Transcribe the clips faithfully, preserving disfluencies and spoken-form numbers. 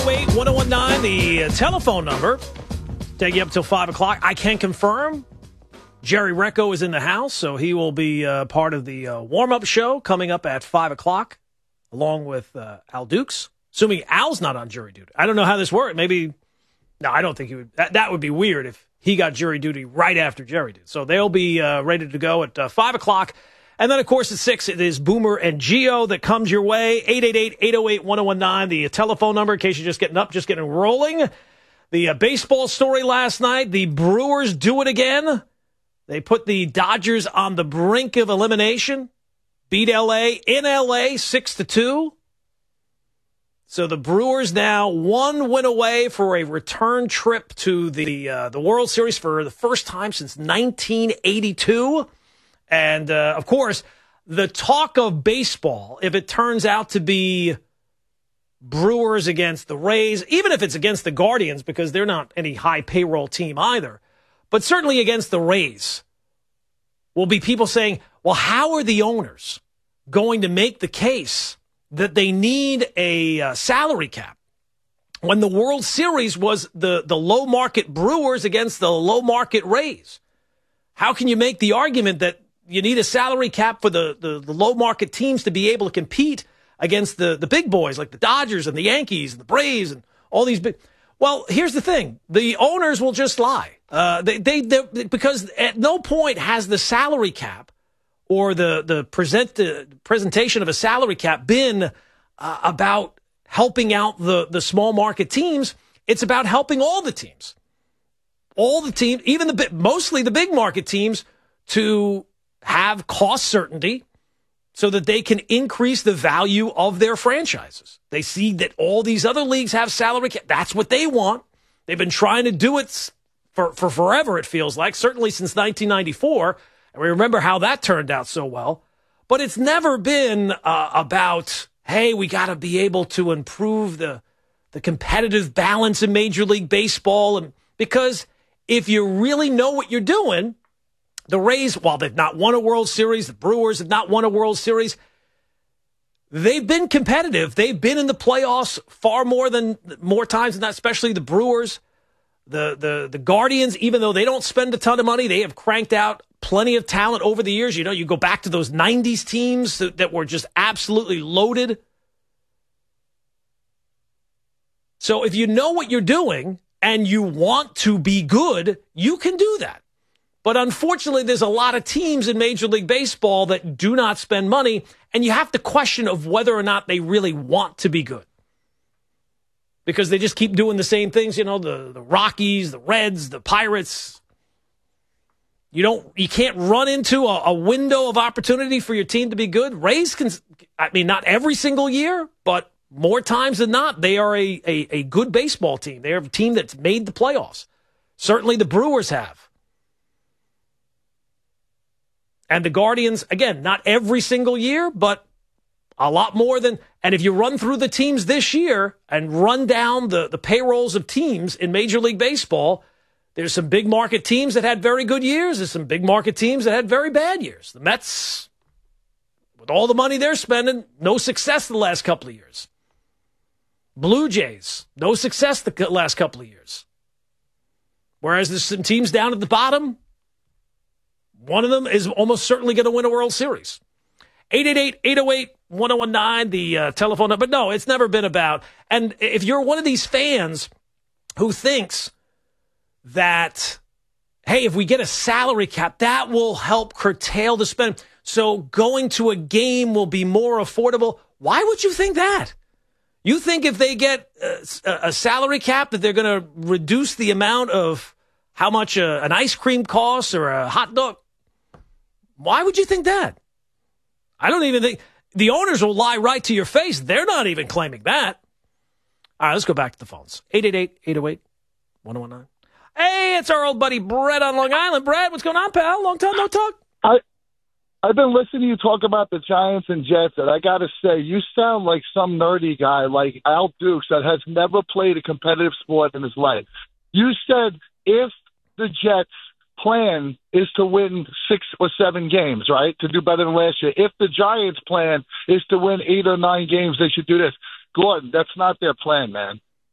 Wait, one oh one nine, the telephone number. Take you up till five o'clock. I can confirm Jerry Recco is in the house, so he will be uh, part of the uh, warm-up show coming up at five o'clock, along with uh, Al Dukes. Assuming Al's not on jury duty. I don't know how this works. Maybe, no, I don't think he would. That, that would be weird if he got jury duty right after Jerry did. So they'll be uh, ready to go at uh, five o'clock. And then, of course, at six, it is Boomer and Geo that comes your way. eight eight eight, eight oh eight, one oh one nine, the telephone number in case you're just getting up, just getting rolling. The uh, baseball story last night, the Brewers do it again. They put the Dodgers on the brink of elimination. Beat L A in L A six to two. So the Brewers now one win away for a return trip to the uh, the World Series for the first time since nineteen eighty-two. And, uh, of course, the talk of baseball, if it turns out to be Brewers against the Rays, even if it's against the Guardians, because they're not any high payroll team either, but certainly against the Rays, will be people saying, well, how are the owners going to make the case that they need a uh, salary cap when the World Series was the, the low-market Brewers against the low-market Rays? How can you make the argument that you need a salary cap for the, the, the low-market teams to be able to compete against the, the big boys like the Dodgers and the Yankees and the Braves and all these big... Well, here's the thing. The owners will just lie. Uh, they, they, they because at no point has the salary cap or the, the present, uh, presentation of a salary cap been uh, about helping out the, the small market teams. It's about helping all the teams. All the teams, even the mostly the big market teams, to have cost certainty so that they can increase the value of their franchises. They see that all these other leagues have salary cap. That's what they want. They've been trying to do it for, for forever, it feels like, certainly since nineteen ninety-four. And we remember how that turned out so well. But it's never been uh, about, hey, we got to be able to improve the, the competitive balance in Major League Baseball. And because if you really know what you're doing, the Rays, while they've not won a World Series, the Brewers have not won a World Series, they've been competitive. They've been in the playoffs far more than more times than that, especially the Brewers. The, the, the Guardians, even though they don't spend a ton of money, they have cranked out plenty of talent over the years. You know, you go back to those nineties teams that, that were just absolutely loaded. So if you know what you're doing and you want to be good, you can do that. But unfortunately, there's a lot of teams in Major League Baseball that do not spend money, and you have to question of whether or not they really want to be good. Because they just keep doing the same things, you know, the, the Rockies, the Reds, the Pirates. You don't, you can't run into a, a window of opportunity for your team to be good. Rays can, I mean, not every single year, but more times than not, they are a, a, a good baseball team. They're a team that's made the playoffs. Certainly the Brewers have. And the Guardians, again, not every single year, but a lot more than... And if you run through the teams this year and run down the, the payrolls of teams in Major League Baseball, there's some big market teams that had very good years. There's some big market teams that had very bad years. The Mets, with all the money they're spending, no success the last couple of years. Blue Jays, no success the last couple of years. Whereas there's some teams down at the bottom... One of them is almost certainly going to win a World Series. eight eight eight, eight oh eight, one oh one nine, the uh, telephone number. But no, it's never been about. And if you're one of these fans who thinks that, hey, if we get a salary cap, that will help curtail the spend. So going to a game will be more affordable. Why would you think that? You think if they get a, a salary cap that they're going to reduce the amount of how much a, an ice cream costs or a hot dog? Why would you think that? I don't even think the owners will lie right to your face. They're not even claiming that. All right, let's go back to the phones. eight eight eight, eight oh eight, one oh one nine. Hey, it's our old buddy Brett on Long Island. Brett, what's going on, pal? Long time no talk. I, I've been listening to you talk about the Giants and Jets, and I got to say, you sound like some nerdy guy like Al Dukes that has never played a competitive sport in his life. You said if the Jets' plan is to win six or seven games, right, to do better than last year. If the Giants' plan is to win eight or nine games, they should do this. Gordon, that's not their plan, man.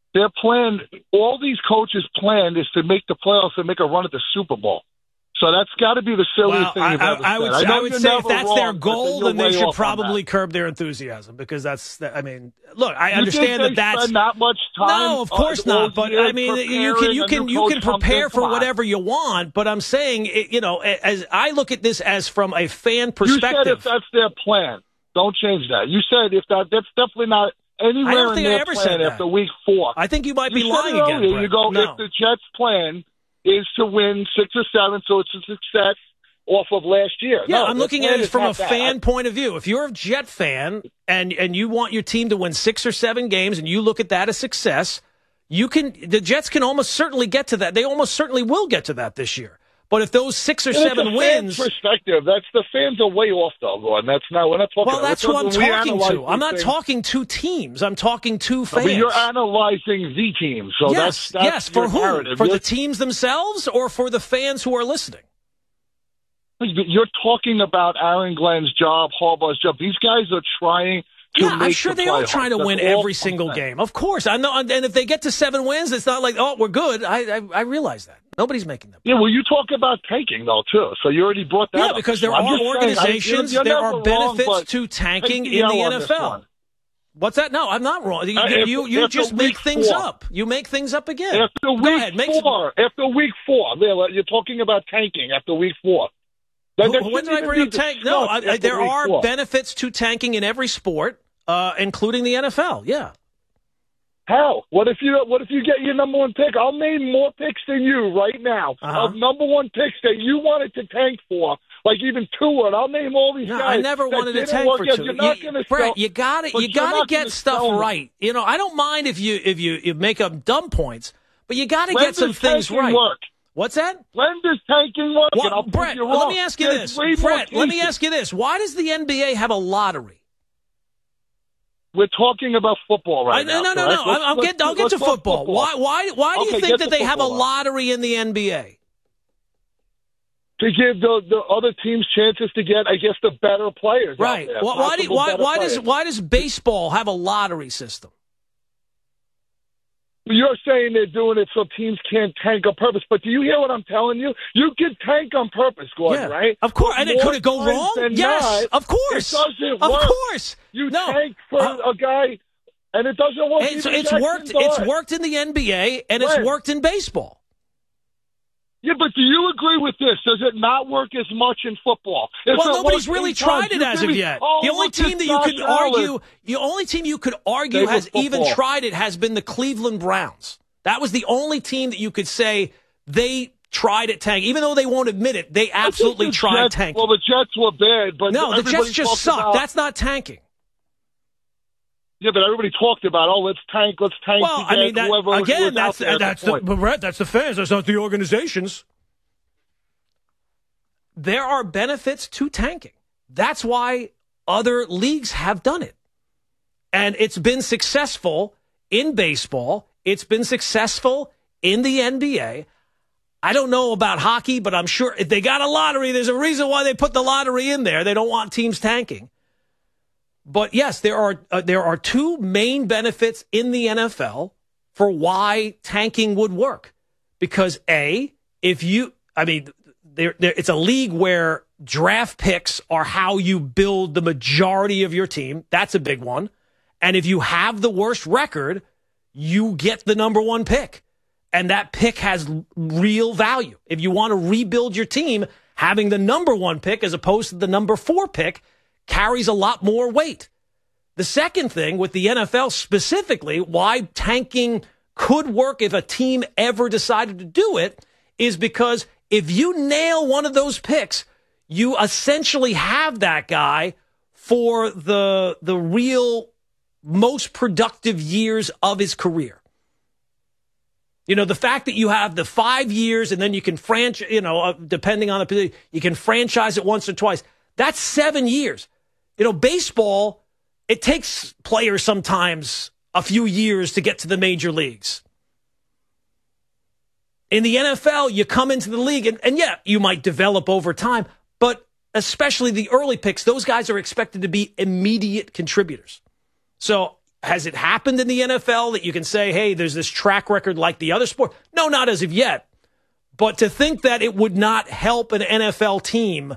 Their plan, all these coaches' plan is to make the playoffs and make a run at the Super Bowl. So that's got to be the silliest well, thing I, you've I, ever I would, said. I, I, I would say if that's wrong, their goal, then they should probably curb their enthusiasm because that's, I mean, look, I you understand think that that's not much time. No, of course uh, not. But I mean, you can you can you can prepare for whatever you want. But I'm saying, you know, as I look at this as from a fan perspective. You said if that's their plan, don't change that. You said if that that's definitely not anywhere I don't think in their I ever plan said that. after week four. I think you might you be lying it again. Earlier. You go no. if the Jets' plan is to win six or seven, so it's a success off of last year. Yeah, no, I'm looking at it from a that. fan point of view. If you're a Jet fan and and you want your team to win six or seven games and you look at that as success, you can. The Jets can almost certainly get to that. They almost certainly will get to that this year. But if those six or and seven it's a wins, fan's perspective, that's the fans are way off though, Gordon. That's not. We're not talking. Well, that's who I'm talking to. I'm not things. talking to teams. I'm talking to fans. No, but you're analyzing the team, so yes, that's, that's yes. For who? narrative. For you're, the teams themselves, or for the fans who are listening? You're talking about Aaron Glenn's job, Harbaugh's job. These guys are trying. To yeah, make I'm sure the they are trying to That's win all every single game. Of course, I know. And if they get to seven wins, it's not like, oh, we're good. I I, I realize that nobody's making them. Yeah, well, you talk about tanking though too, so you already brought that. Yeah, up. because there I'm are just organizations, saying, I, you're, you're there are benefits wrong, to tanking take in the the L N F L. What's that? No, I'm not wrong. You Uh, if- you, you after just make week things four. up. You make things up again. After Go week ahead, make four, some, after week four, Leila, you're talking about tanking after week four. That, that when did I shouldn't bring even up be tank? No, I, discussed I, after there week are four. benefits to tanking in every sport, uh, including the N F L. Yeah. How? What if you what if you get your number one pick? I'll name more picks than you right now Uh-huh. of number one picks that you wanted to tank for, like even Tua. And I'll name all these No, guys. I never that wanted to didn't tank work for out. two. You're not You- gonna Brett, sell- you got to but you you're got to not get gonna stuff sell them. right. You know, I don't mind if you if you, you make up dumb points, but you got to When get some does things tanking right. Work? What's that? When does tanking work? Well, And I'll prove Brett, you let wrong. me ask you There's this. way more Brett, let me cases. ask you this. Why does the N B A have a lottery? We're talking about football right I, now. no, no, no, correct? no. Let's- I'll let's- get I'll get let's to talk football. Why why why do you Okay, think get that to they have a football. lottery in the N B A? To give the, the other teams chances to get, I guess, the better players. Right. Out there, Well, why do, possible why better why does players. why does baseball have a lottery system? You're saying they're doing it so teams can't tank on purpose, but do you hear what I'm telling you? You can tank on purpose, Gordon, Yeah, right? of course. But And it more could it go times wrong? than Yes, not, of course. It doesn't Of work. course. You No. tank for Uh, a guy, and it doesn't work. It's, Even it's Jackson worked. Dart. It's worked in the N B A and it's When? worked in baseball. Yeah, but do you agree with this? Does it not work as much in football? If Well, it nobody's works really eight tried times, it you as give of me- yet. Oh, the only look team at that you could Josh Allen. argue, the only team you could argue Favorite has even football. tried it has been the Cleveland Browns. That was the only team that you could say they tried at tank, even though they won't admit it. They I think absolutely the tried Jets, tanking. Well, the Jets were bad, but No, the everybody Jets just talked suck. about- That's not tanking. Yeah, but everybody talked about, oh, let's tank, let's tank. Well, to I get mean, that, whoever was again, out that's there at that's the the, point. but Brett, that's the fans. That's not the organizations. There are benefits to tanking. That's why other leagues have done it. And it's been successful in baseball. It's been successful in the N B A. I don't know about hockey, but I'm sure if they got a lottery, there's a reason why they put the lottery in there. They don't want teams tanking. But yes, there are uh, there are two main benefits in the N F L for why tanking would work. Because A, if you, I mean, there, there, it's a league where draft picks are how you build the majority of your team. That's a big one. And if you have the worst record, you get the number one pick. And that pick has real value. If you want to rebuild your team, having the number one pick as opposed to the number four pick carries a lot more weight. The second thing with the N F L specifically, why tanking could work if a team ever decided to do it, is because if you nail one of those picks, you essentially have that guy for the the real most productive years of his career. You know, the fact that you have the five years and then you can franchise, you know, uh, depending on the position, you can franchise it once or twice. That's seven years. You know, baseball, it takes players sometimes a few years to get to the major leagues. In the N F L, you come into the league, and, and yeah, you might develop over time, but especially the early picks, those guys are expected to be immediate contributors. So Has it happened in the N F L that you can say, hey, there's this track record like the other sport? No, not as of yet. But to think that it would not help an N F L team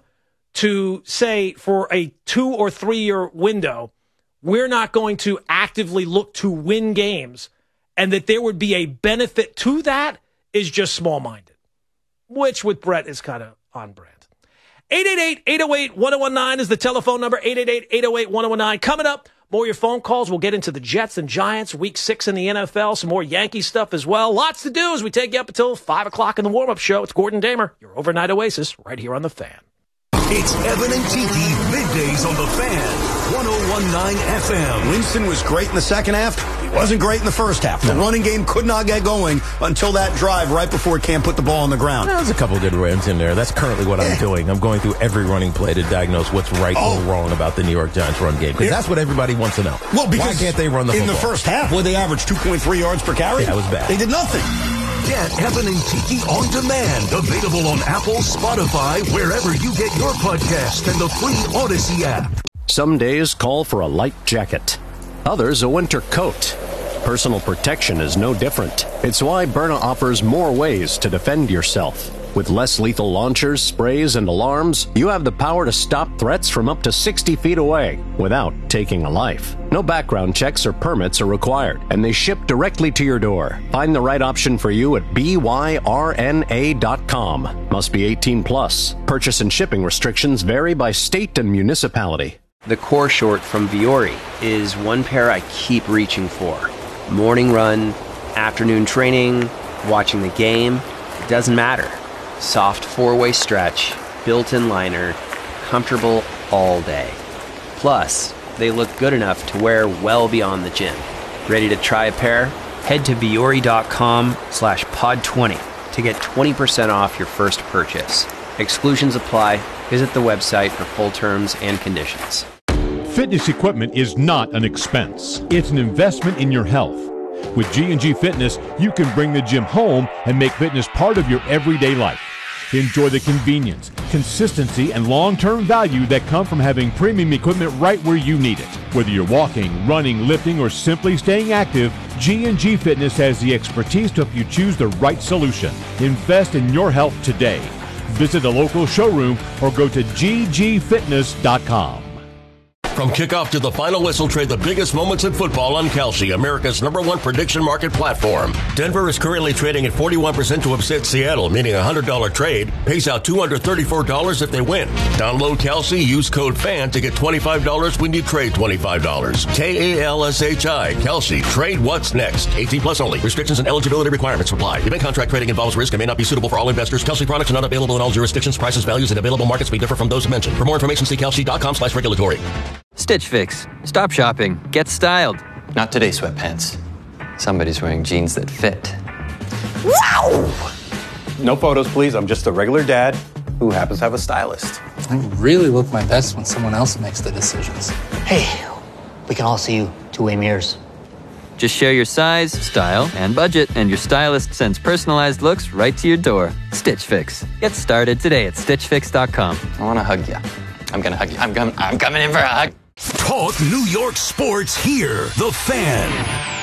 to say for a two or three year window, we're not going to actively look to win games, and that there would be a benefit to that is just small-minded, which with Brett is kind of on brand. eight eight eight, eight oh eight, one oh one nine is the telephone number, eight eight eight, eight oh eight, one oh one nine. Coming up, more of your phone calls. We'll get into the Jets and Giants, week six in the N F L, some more Yankee stuff as well. Lots to do as we take you up until five o'clock in the warm-up show. It's Gordon Damer, your overnight oasis, right here on The Fan. It's Evan and Tiki, middays on The Fan, one oh one point nine F M. Winston was great in the second half. He wasn't great in the first half. The no. running game could not get going until that drive right before Cam put the ball on the ground. There's a couple of good runs in there. That's currently what I'm doing. I'm going through every running play to diagnose what's right oh. or wrong about the New York Giants run game, because that's what everybody wants to know. Well, because why can't they run the in football? the first half, where they averaged two point three yards per carry? Yeah, it was bad. They did nothing. Get Evan and Tiki on demand. Available on Apple, Spotify, wherever you get your podcast, and the free Odyssey app. Some days call for a light jacket. Others a winter coat. Personal protection is no different. It's why Byrna offers more ways to defend yourself. With less lethal launchers, sprays, and alarms, you have the power to stop threats from up to sixty feet away without taking a life. No background checks or permits are required, and they ship directly to your door. Find the right option for you at B Y R N A dot com. Must be eighteen plus. Purchase and shipping restrictions vary by state and municipality. The core short from Vuori is one pair I keep reaching for. Morning run, afternoon training, watching the game, it doesn't matter. Soft four-way stretch, built-in liner, comfortable all day. Plus, they look good enough to wear well beyond the gym. Ready to try a pair? Head to Vuori.com slash pod 20 to get twenty percent off your first purchase. Exclusions apply. Visit the website for full terms and conditions. Fitness equipment is not an expense. It's an investment in your health. With G and G Fitness, you can bring the gym home and make fitness part of your everyday life. Enjoy the convenience, consistency, and long-term value that come from having premium equipment right where you need it. Whether you're walking, running, lifting, or simply staying active, G and G Fitness has the expertise to help you choose the right solution. Invest in your health today. Visit a local showroom or go to G G fitness dot com. From kickoff to the final whistle, trade the biggest moments in football on Kalshi, America's number one prediction market platform. Denver is currently trading at forty-one percent to upset Seattle, meaning a one hundred dollars trade pays out two hundred thirty-four dollars if they win. Download Kalshi, use code FAN to get twenty-five dollars when you trade twenty-five dollars. K A L S H I, Kalshi. Trade what's next. eighteen plus only. Restrictions and eligibility requirements apply. Event contract trading involves risk and may not be suitable for all investors. Kalshi products are not available in all jurisdictions. Prices, values, and available markets may differ from those mentioned. For more information, see Kalshi.com slash regulatory. Stitch Fix. Stop shopping. Get styled. Not today, sweatpants. Somebody's wearing jeans that fit. Wow! No photos, please. I'm just a regular dad who happens to have a stylist. I really look my best when someone else makes the decisions. Hey, we can all see you two-way mirrors. Just share your size, style, and budget, and your stylist sends personalized looks right to your door. Stitch Fix. Get started today at stitch fix dot com. I want to hug you. I'm going to hug you. I'm, com- I'm coming in for a hug. Talk New York sports here. The Fan.